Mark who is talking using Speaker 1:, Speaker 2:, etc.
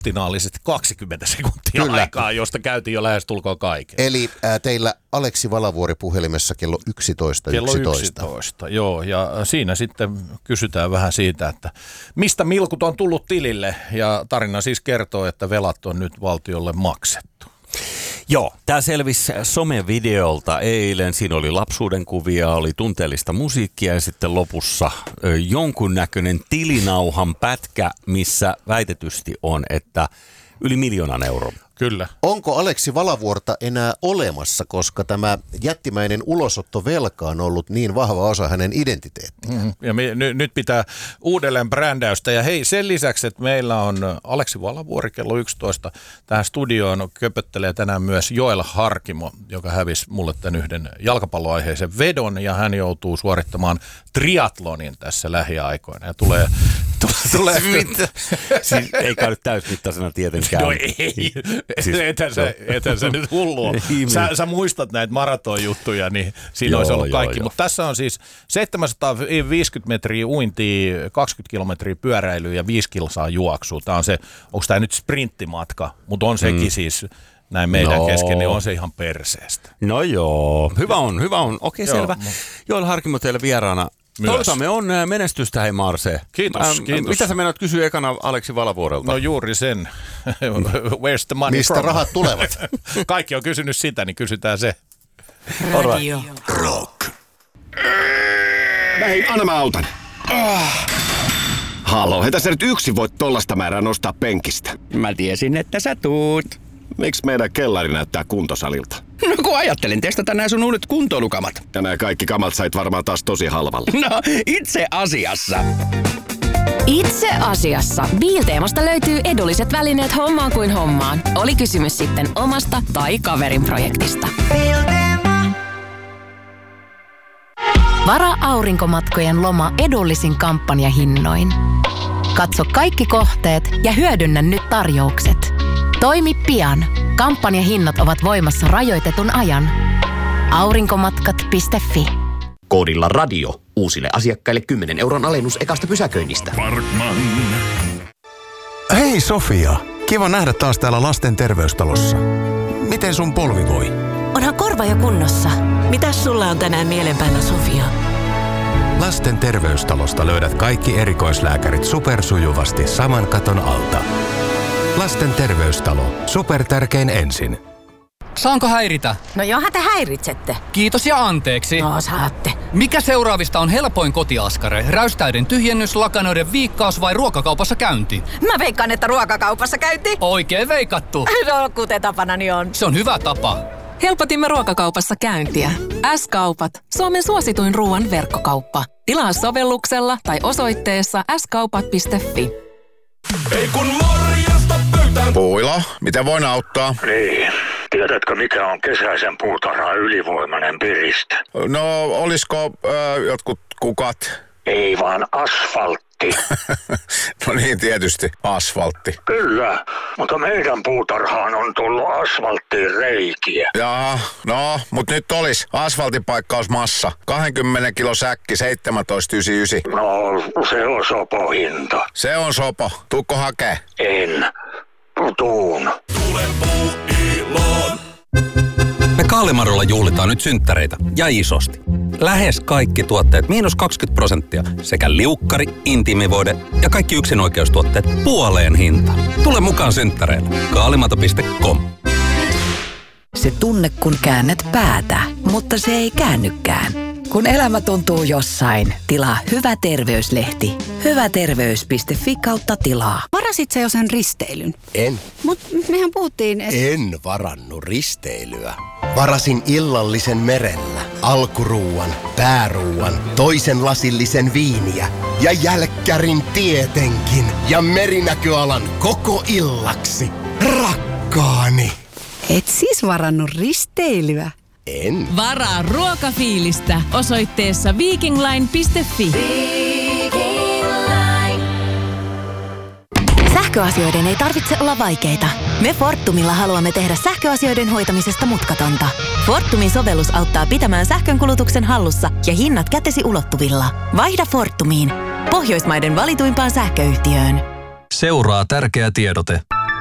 Speaker 1: optimaalisesti 20 sekuntia
Speaker 2: Kyllä.
Speaker 1: aikaa, josta käytiin jo lähestulkoon kaiken.
Speaker 2: Eli teillä Aleksi Valavuori puhelimessa kello 11.
Speaker 1: Kello 11, joo. Ja siinä sitten kysytään vähän siitä, että mistä milkut on tullut tilille. Ja tarina siis kertoo, että velat on nyt valtiolle maksettu.
Speaker 3: Joo, tämä selvisi somevideolta eilen. Siinä oli lapsuuden kuvia, oli tunteellista musiikkia ja sitten lopussa jonkunnäköinen tilinauhan pätkä, missä väitetysti on, että yli 1 000 000 euroa.
Speaker 1: Kyllä.
Speaker 2: Onko Aleksi Valavuorta enää olemassa, koska tämä jättimäinen ulosottovelka on ollut niin vahva osa hänen identiteettiään?
Speaker 1: Ja nyt pitää uudelleen brändäystä. Ja hei, sen lisäksi, että meillä on Aleksi Valavuori kello 11. Tähän studioon köpöttelee tänään myös Joel Harkimo, joka hävisi mulle tämän yhden jalkapalloaiheisen vedon. Ja hän joutuu suorittamaan triathlonin tässä lähiaikoina. Ja tulee
Speaker 3: siis ei käy täysmittaisena tietenkään.
Speaker 1: No ei. Siis, ethän sä nyt hullua. Sä muistat näitä maratonjuttuja, niin siinä olisi ollut kaikki. Mutta tässä on siis 750 metriä uintia, 20 kilometriä pyöräilyä ja 5 kilsaa juoksua. Tämä on se, onko tämä nyt sprinttimatka, mutta on sekin siis näin meidän kesken, niin on se ihan perseestä.
Speaker 3: No joo, hyvä on. Okei, selvä. Joel Harkimo teille vieraana. Toivotamme onnea ja menestystä, hei Marse.
Speaker 1: Kiitos.
Speaker 3: Mitä sä menet kysyä ekana Aleksi Valavuorelta?
Speaker 1: No juuri sen. Where's the money
Speaker 2: Mistä
Speaker 1: from?
Speaker 2: rahat tulevat?
Speaker 1: Kaikki on kysynyt sitä, niin kysytään se.
Speaker 4: Radio Rock.
Speaker 5: Hei, anna mä autan. Halo, hei tässä nyt yksin voit tollasta määrää nostaa penkistä.
Speaker 4: Mä tiesin, että sä tuut.
Speaker 5: Miksi meidän kellari näyttää kuntosalilta?
Speaker 4: No kun ajattelin testata nää sun uudet kuntoilukamat.
Speaker 5: Ja nämä kaikki kamat sait varmaan taas tosi halvalla.
Speaker 4: No, itse asiassa.
Speaker 6: Itse asiassa Biilteemasta löytyy edulliset välineet hommaan kuin hommaan. Oli kysymys sitten omasta tai kaverin projektista. Vara aurinkomatkojen loma edullisin kampanjahinnoin. Katso kaikki kohteet ja hyödynnä nyt tarjoukset. Toimi pian. Kampanjahinnat ovat voimassa rajoitetun ajan. Aurinkomatkat.fi.
Speaker 7: Koodilla radio uusille asiakkaille 10 euron alennus ekasta pysäköinnistä.
Speaker 8: Parkman. Hei Sofia, kiva nähdä taas täällä lasten terveystalossa. Miten sun polvi voi?
Speaker 9: Onhan korva jo kunnossa. Mitäs sulla on tänään mielen päällä, Sofia?
Speaker 8: Lasten terveystalosta löydät kaikki erikoislääkärit supersujuvasti saman katon alta. Lasten terveystalo. Supertärkein ensin.
Speaker 10: Saanko häiritä?
Speaker 9: No johan te häiritsette.
Speaker 10: Kiitos ja anteeksi.
Speaker 9: No saatte.
Speaker 10: Mikä seuraavista on helpoin kotiaskare? Räystäiden tyhjennys, lakanoiden viikkaus vai ruokakaupassa käynti?
Speaker 9: Mä veikkaan, että ruokakaupassa käynti.
Speaker 10: Oikein veikattu.
Speaker 9: No kuten tapanani on.
Speaker 10: Se on hyvä tapa.
Speaker 11: Helpotimme ruokakaupassa käyntiä. S-kaupat. Suomen suosituin ruoan verkkokauppa. Tilaa sovelluksella tai osoitteessa skaupat.fi.
Speaker 8: Ei kun morjesta pöytään. Puila, miten voin auttaa?
Speaker 12: Niin. Tiedätkö, mikä on kesäisen puutarhan ylivoimainen piriste?
Speaker 8: No, olisiko jotkut kukat?
Speaker 12: Ei vaan asfaltti.
Speaker 8: No niin, tietysti. Asfaltti.
Speaker 12: Kyllä, mutta meidän puutarhaan on tullut asfalttiin reikiä.
Speaker 8: Jaa, no, mut nyt olis asfaltipaikkausmassa. 20 kilo säkki, 17,99.
Speaker 12: No, se on sopo hinta.
Speaker 8: Se on sopo. Tuukko hakee?
Speaker 12: En. Tuun.
Speaker 8: Tule Puuiloon.
Speaker 13: Me Kaalimarolla juhlitaan nyt synttäreitä ja isosti. Lähes kaikki tuotteet -20% sekä liukkari, intiimivoide ja kaikki yksinoikeustuotteet puoleen hintaan. Tule mukaan synttäreille. Kaalimato.com.
Speaker 14: Se tunne, kun käännät päätä, mutta se ei käännykään. Kun elämä tuntuu jossain, tilaa Hyvä terveyslehti. Hyväterveys.fi/tilaa.
Speaker 15: Varasit sä jo sen risteilyn?
Speaker 2: En.
Speaker 15: Mut mehän puhuttiin...
Speaker 2: En varannut risteilyä. Varasin illallisen merellä, alkuruuan, pääruuan, toisen lasillisen viiniä ja jälkkärin tietenkin ja merinäköalan koko illaksi. Rakkaani!
Speaker 15: Et siis varannut risteilyä?
Speaker 2: En.
Speaker 16: Varaa ruokafiilistä osoitteessa vikingline.fi.
Speaker 6: Sähköasioiden ei tarvitse olla vaikeita. Me Fortumilla haluamme tehdä sähköasioiden hoitamisesta mutkatonta. Fortumin sovellus auttaa pitämään sähkönkulutuksen hallussa ja hinnat kätesi ulottuvilla. Vaihda Fortumiin. Pohjoismaiden valituimpaan sähköyhtiöön.
Speaker 13: Seuraa tärkeä tiedote.